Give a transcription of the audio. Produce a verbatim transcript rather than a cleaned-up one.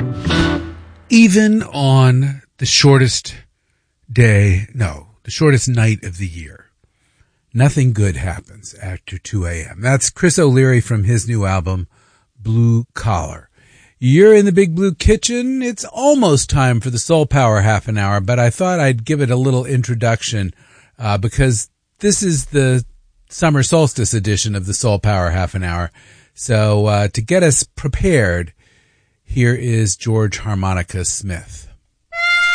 Even on the shortest day, no, the shortest night of the year, nothing good happens after two a.m. That's Chris O'Leary from his new album, Blue Collar. You're in the Big Blue Kitchen. It's almost time for the Soul Power half an hour, but I thought I'd give it a little introduction uh, because this is the summer solstice edition of the Soul Power half an hour. So uh, to get us prepared, here is George Harmonica Smith.